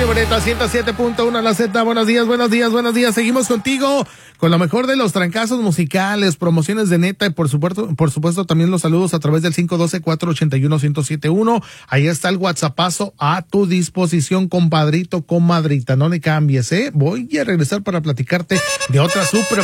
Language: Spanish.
Boleto 107.1 La Z. Buenos días, buenos días, buenos días. Seguimos contigo con lo mejor de los trancazos musicales, promociones de Neta y por supuesto también los saludos a través del 512-481-1071. Ahí está el WhatsAppazo a tu disposición, compadrito, comadrita. No le cambies, Voy a regresar para platicarte de otra super